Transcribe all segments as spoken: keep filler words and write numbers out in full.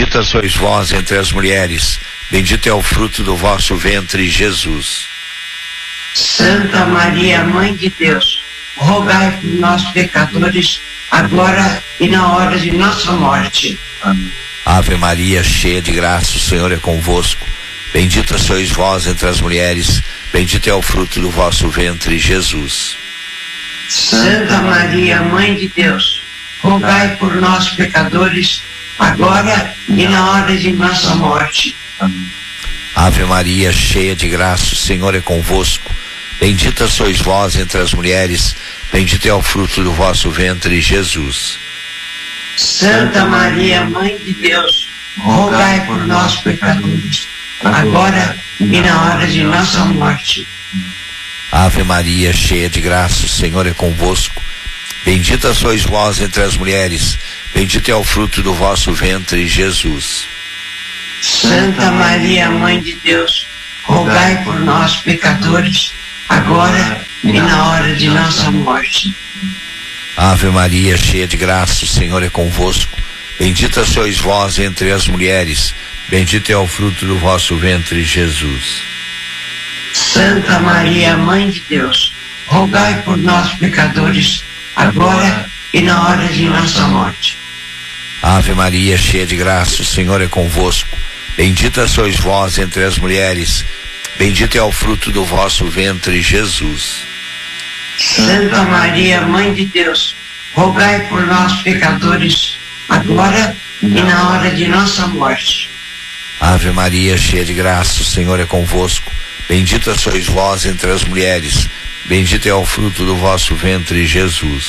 Bendita sois vós entre as mulheres, bendito é o fruto do vosso ventre, Jesus. Santa Maria, Mãe de Deus, rogai por nós pecadores, agora e na hora de nossa morte. Amém. Ave Maria, cheia de graça, o Senhor é convosco. Bendita sois vós entre as mulheres, bendito é o fruto do vosso ventre, Jesus. Santa Maria, Mãe de Deus, rogai por nós pecadores, agora e na hora de nossa morte. Amém. Ave Maria, cheia de graça, o Senhor é convosco. Bendita sois vós entre as mulheres, bendito é o fruto do vosso ventre, Jesus. Santa Maria, Mãe de Deus, rogai por nós pecadores, agora e na hora de nossa morte. Ave Maria, cheia de graça, o Senhor é convosco. Bendita sois vós entre as mulheres, bendito é o fruto do vosso ventre, Jesus. Santa Maria, Mãe de Deus, rogai por nós pecadores, agora e na hora de nossa morte. Ave Maria, cheia de graça, o Senhor é convosco. Bendita sois vós entre as mulheres, bendito é o fruto do vosso ventre, Jesus. Santa Maria, Mãe de Deus, rogai por nós pecadores, agora e na hora de nossa morte. Ave Maria, cheia de graça, o Senhor é convosco. Bendita sois vós entre as mulheres, bendito é o fruto do vosso ventre, Jesus. Santa Maria, Mãe de Deus, rogai por nós pecadores, agora e na hora de nossa morte. Ave Maria, cheia de graça, o Senhor é convosco. Bendita sois vós entre as mulheres, bendito é o fruto do vosso ventre, Jesus.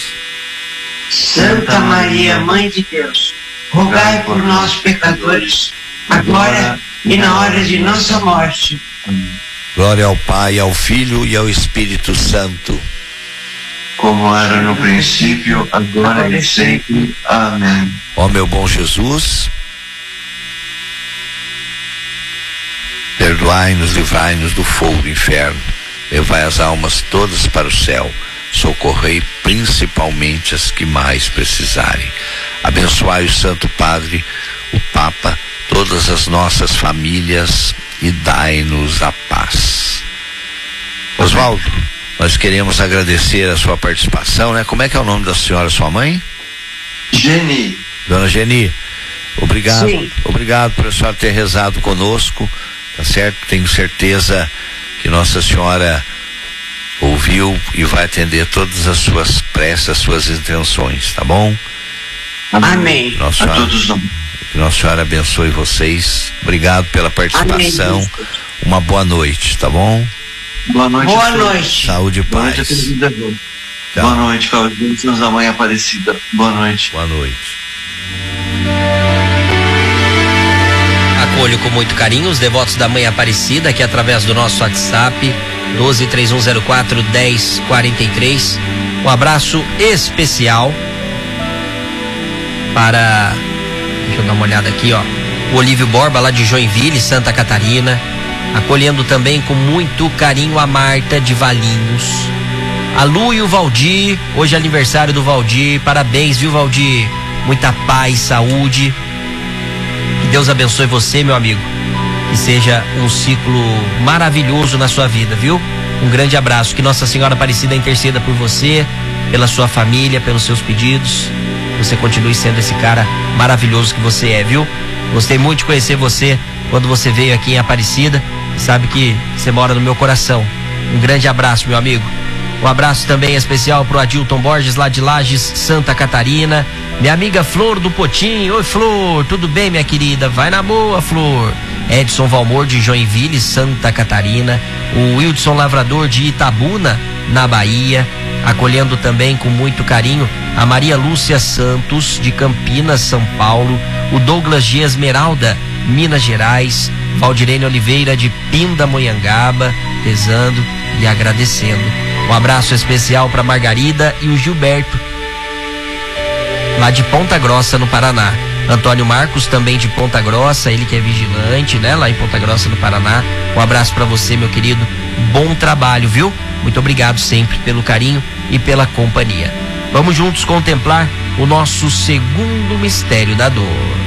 Santa Maria, Mãe de Deus, rogai por nós pecadores, agora e na hora de nossa morte. Amém. Glória ao Pai, ao Filho e ao Espírito Santo. Como era no princípio, agora e sempre. Amém. Ó meu bom Jesus, perdoai-nos, livrai-nos do fogo do inferno, levai as almas todas para o céu, socorrei principalmente as que mais precisarem. Abençoai o Santo Padre, o Papa, todas as nossas famílias e dai-nos a paz. Oswaldo, nós queremos agradecer a sua participação, né? Como é que é o nome da senhora, sua mãe? Geni. Dona Geni, obrigado, Sim. obrigado por a senhora ter rezado conosco, tá certo? Tenho certeza que Nossa Senhora ouviu e vai atender todas as suas preces, as suas intenções, tá bom? Amém. Nossa A Senhora, todos nós. que Nossa Senhora abençoe vocês. Obrigado pela participação. Amém. Uma boa noite, tá bom? Boa noite. Boa a todos. noite. Saúde e Boa noite, paz. querida Deus. Tchau. Boa noite, com as bênçãos da Mãe Aparecida. Boa noite. Boa noite. Acolho com muito carinho os devotos da Mãe Aparecida, que através do nosso WhatsApp doze, três um zero quatro, dez quarenta e três. Um abraço especial para, deixa eu dar uma olhada aqui, ó, o Olívio Borba, lá de Joinville, Santa Catarina. Acolhendo também com muito carinho a Marta de Valinhos, a Lu e o Valdir. Hoje é aniversário do Valdir. Parabéns, viu, Valdir? Muita paz, saúde. Que Deus abençoe você, meu amigo. Que seja um ciclo maravilhoso na sua vida, viu? Um grande abraço. Que Nossa Senhora Aparecida interceda por você, pela sua família, pelos seus pedidos. Você continue sendo esse cara maravilhoso que você é, viu? Gostei muito de conhecer você quando você veio aqui em Aparecida. Sabe que você mora no meu coração. Um grande abraço, meu amigo. Um abraço também especial pro Adilton Borges, lá de Lages, Santa Catarina. Minha amiga Flor do Potim. Oi, Flor, tudo bem, minha querida? Vai na boa, Flor. Edson Valmor de Joinville, Santa Catarina. O Wildson Lavrador de Itabuna, na Bahia. Acolhendo também com muito carinho a Maria Lúcia Santos de Campinas, São Paulo. O Douglas de Esmeralda, Minas Gerais. Valdirene Oliveira de Pindamonhangaba, rezando e agradecendo. Um abraço especial para Margarida e o Gilberto, lá de Ponta Grossa, no Paraná. Antônio Marcos, também de Ponta Grossa, ele que é vigilante, né, lá em Ponta Grossa, no Paraná. Um abraço para você, meu querido. Bom trabalho, viu? Muito obrigado sempre pelo carinho e pela companhia. Vamos juntos contemplar o nosso segundo mistério da dor.